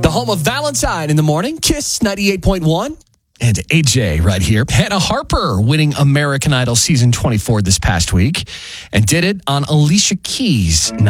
The home of Valentine in the morning. Kiss 98.1. And AJ right here. Hannah Harper winning American Idol Season 24 this past week. And did it on Alicia Keys'